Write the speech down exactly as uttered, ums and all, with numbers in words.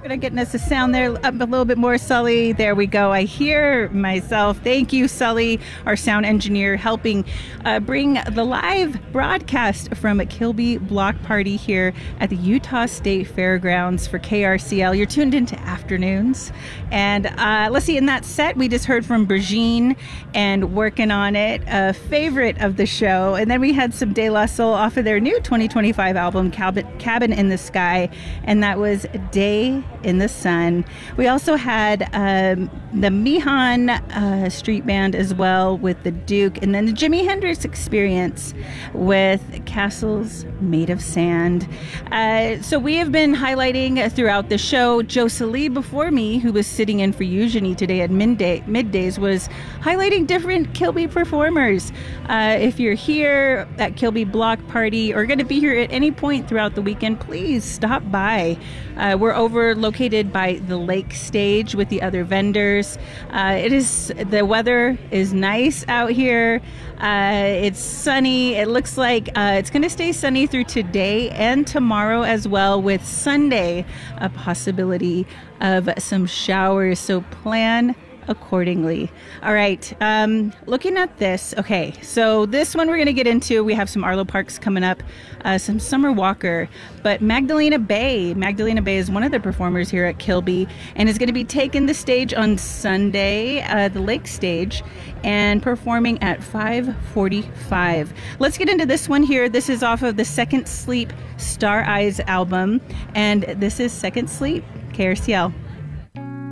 Gonna getting us a sound there up a little bit more, Sully. There we go. I hear myself. Thank you, Sully, our sound engineer, helping uh, bring the live broadcast from Kilby Block Party here at the Utah State Fairgrounds for K R C L. You're tuned into Afternoons. And uh, let's see, in that set, we just heard from Brigitte and Working on It, a favorite of the show. And then we had some De La Soul off of their new twenty twenty-five album, Cabin, Cabin in the Sky. And that was Day in the Sun. We also had um, the Mihan uh, Street Band as well with the Duke, and then the Jimi Hendrix Experience with Castles Made of Sand. Uh, so we have been highlighting throughout the show. Joe Salih before me, who was sitting in for Eugenie today at midday, middays, was highlighting different Kilby performers. Uh, if you're here at Kilby Block Party or going to be here at any point throughout the weekend, please stop by. Uh, we're over located by the lake stage with the other vendors. Uh, it is the weather is nice out here. Uh, it's sunny. It looks like uh, it's going to stay sunny through today and tomorrow as well, with Sunday a possibility of some showers. So plan accordingly. All right. Um, looking at this. Okay. So this one we're going to get into. We have some Arlo Parks coming up, uh, some Summer Walker, but Magdalena Bay. Magdalena Bay is one of the performers here at Kilby and is going to be taking the stage on Sunday, uh, the lake stage, and performing at five forty-five. Let's get into this one here. This is off of the Second Sleep Star Eyes album, and this is Second Sleep, K R C L.